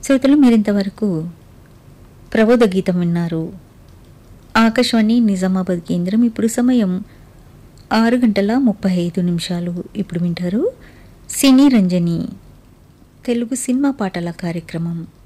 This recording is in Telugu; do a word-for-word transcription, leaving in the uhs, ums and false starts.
శ్రోతలు మీరింతవరకు ప్రబోధ గీతం విన్నారు. ఆకాశవాణి నిజామాబాద్ కేంద్రం. ఇప్పుడు సమయం ఆరు గంటల ముప్పై ఐదు నిమిషాలు. ఇప్పుడు వింటారు సినీ రంజని తెలుగు సినిమా పాటల కార్యక్రమం.